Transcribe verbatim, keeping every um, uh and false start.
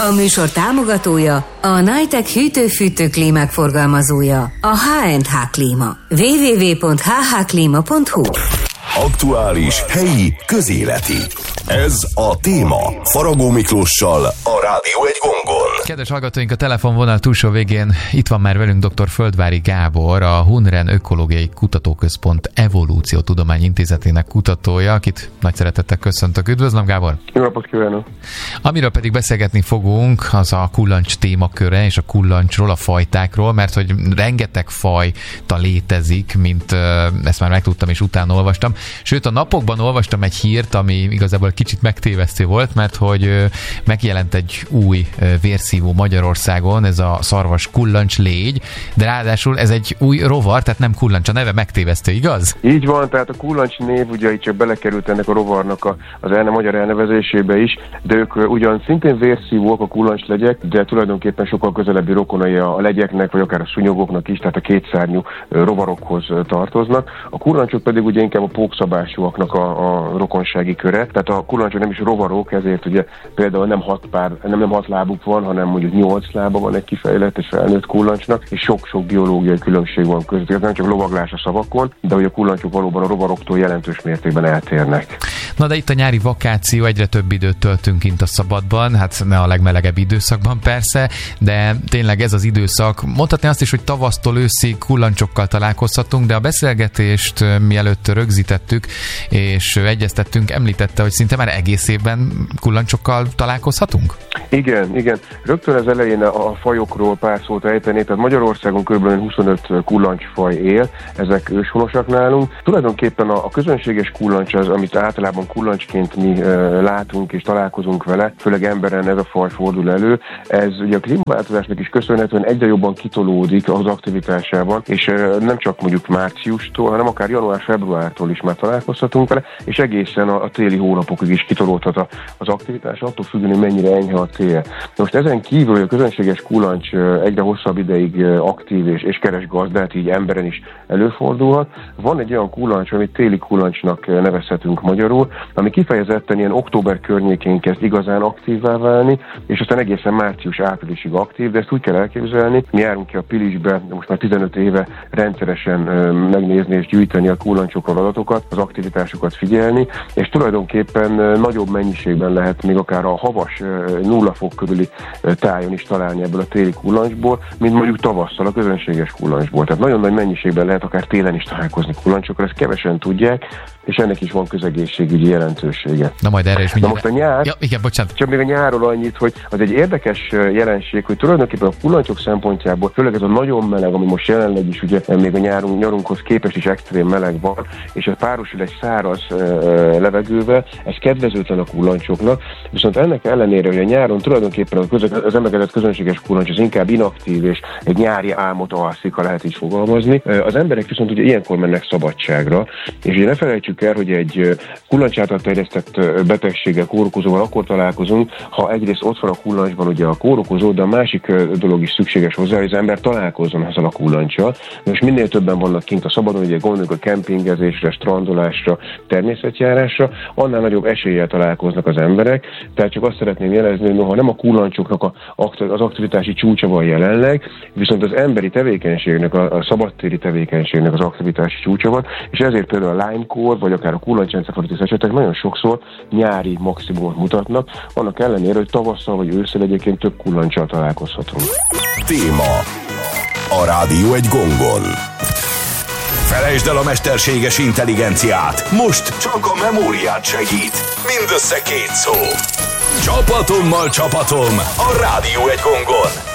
A műsor támogatója a Nitec hűtő-fűtő klímák forgalmazója, a há és há Klíma. double-u double-u double-u pont h h klima pont h u. Aktuális, helyi, közéleti. Ez a téma Faragó Miklóssal a Rádió egy gongon. Kedves hallgatóink, a telefonvonal túlsó végén itt van már velünk dr. Földvári Gábor, a Hunren Ökológiai Kutatóközpont Evolúciótudományi Intézetének kutatója, akit nagy szeretettel köszöntök. Üdvözlöm, Gábor! Jó napot kívánok! Amiről pedig beszélgetni fogunk, az a kullancs témaköre, és a kullancsról, a fajtákról, mert hogy rengeteg fajta létezik, mint ezt már megtudtam és utána olvastam. Sőt, a napokban olvastam egy hírt, ami igazából kicsit megtévesztő volt, mert hogy megjelent egy új vérszívó Magyarországon, ez a szarvas kullancs légy, de ráadásul ez egy új rovar, tehát nem kullancs, a neve megtévesztő, igaz? Így van, tehát a kullancs név ugye így csak belekerült ennek a rovarnak a, az elne magyar elnevezésébe is, de ők ugyan szintén vérszívók a kullancslegyek, de tulajdonképpen sokkal közelebbi rokonai a legyeknek, vagy akár a szúnyogoknak is, tehát a kétszárnyú rovarokhoz tartoznak. A kullancsok pedig ugye inkább a pókszabásúaknak a, a rokonsági köre, tehát a kullancsok nem is rovarok, ezért ugye például nem hat pár, nem, nem hat lábuk van, hanem mondjuk nyolc lába van egy kifejlett és felnőtt kullancsnak, és sok-sok biológiai különbség van között. Ez nem csak lovaglás a szavakon, de hogy a kullancsok valóban a rovaroktól jelentős mértékben eltérnek. Na de itt a nyári vakáció, egyre több időt töltünk kint a szabadban, hát ne a legmelegebb időszakban persze, de tényleg ez az időszak. Mondhatni azt is, hogy tavasztól őszig kullancsokkal találkozhatunk, de a beszélgetést mielőtt rögzítettük és egyeztettünk, említette, hogy szinte már egész évben kullancsokkal találkozhatunk? Igen, igen. Rögtön az elején a fajokról pár szót ejteni, tehát Magyarországon kb. huszonöt kullancsfaj él, ezek őshonosak nálunk. Tulajdonképpen a, a közönséges kullancs az, amit általában kullancsként mi e, látunk és találkozunk vele, főleg emberen ez a faj fordul elő. Ez ugye a klímaváltozásnak is köszönhetően egyre jobban kitolódik az aktivitásában, és e, nem csak mondjuk márciustól, hanem akár január-februártól is már találkozhatunk vele, és egészen a, a téli hónapokig is kitolódhat a, az aktivitás, attól függően, mennyire enyhe a tél. Most ezen kívül, hogy a közönséges kullancs egyre hosszabb ideig aktív és, és keres gazdát, így emberen is előfordulhat. Van egy olyan kullancs, amit téli kullancsnak nevezhetünk magyarul, ami kifejezetten ilyen október környékén kezd igazán aktívvá válni, és aztán egészen március-áprilisig aktív, de ezt úgy kell elképzelni, mi járunk ki a Pilisbe, most már tizenöt éve rendszeresen megnézni és gyűjteni a kullancsokról adatokat, az aktivitásokat figyelni, és tulajdonképpen nagyobb mennyiségben lehet még akár a havas nulla fok körüli tájon is találni ebből a téli kullancsból, mint mondjuk tavasszal a közönséges kullancsból. Tehát nagyon nagy mennyiségben lehet akár télen is találkozni kullancsokkal, ezt kevesen tudják, és ennek is van közegészségügyi jelentősége. Na majd erre is mindjárt. Na most a nyár, ja, igen, bocsánat. Csak még a nyárról annyit, hogy az egy érdekes jelenség, hogy tulajdonképpen a kullancsok szempontjából, főleg ez a nagyon meleg, ami most jelenleg is ugye még a nyárunk, nyarunkhoz képest is extrém meleg van, és ez párosul egy száraz levegővel, ez kedvezőtlen a kullancsoknak, viszont ennek ellenére, hogy a nyáron tulajdonképpen az, közö, az emlegetett közönséges kullancs az inkább inaktív, és egy nyári álmot alszik, ha lehet így fogalmazni. Az emberek viszont ugye ilyenkor mennek szabadságra, és ugye ne felejtsük el, hogy egy kullancs által terjesztett betegséggel, kórokozóval akkor találkozunk, ha egyrészt ott van a kullancsban ugye a kórokozó, de a másik dolog is szükséges hozzá, hogy az ember találkozzon ezzel a kullancsal. Most minél többen vannak kint a szabadon, ugye gondoljuk a kempingezésre, strandolásra, természetjárásra, annál nagyobb eséllyel találkoznak az emberek. Tehát csak azt szeretném jelezni, hogy noha nem a kullancsoknak a, az aktivitási csúcsa van jelenleg, viszont az emberi tevékenységnek, a, a szabadtéri tevékenységnek az aktivitási csúcsa van, és ezért például a Lyme-kór, vagy akár a kullancsencefalitis esetek nagyon sokszor nyári maximumot mutatnak, annak ellenére, hogy tavasszal vagy ősszel egyébként több kullancsal találkozhatunk. Téma a Rádió egy gongon. Felejtsd el a mesterséges intelligenciát. Most csak a memóriát segít. Mindössze két szó. Csapatommal csapatom a Rádió egy gongon.